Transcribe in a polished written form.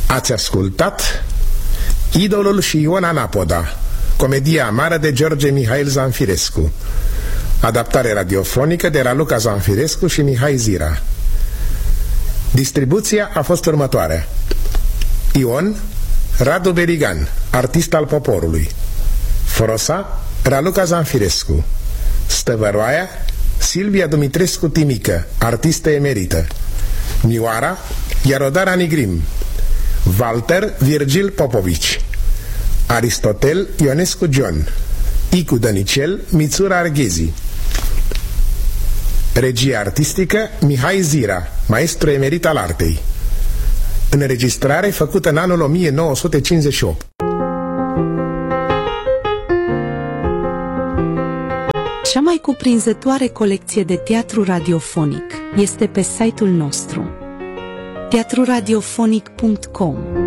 Ați ascultat Idolul și Iona Napoda, comedia amară de George Mihail Zanfirescu, adaptare radiofonică de Raluca Zanfirescu și Mihai Zira. Distribuția a fost următoarea: Ion, Radu Berigan, artist al poporului; Frosa, Raluca Zanfirescu; Stăvăroaia, Silvia Dumitrescu Timică, artistă emerită; Mioara, Iarodara Nigrim; Walter, Virgil Popovici; Aristotel, Ionescu John; Icu Dănicel, Mițura Arghezi. Regie artistică, Mihai Zira, maestru emerit al artei. Înregistrare făcută în anul 1958. Cea mai cuprinzătoare colecție de teatru radiofonic este pe site-ul nostru teatruradiofonic.com.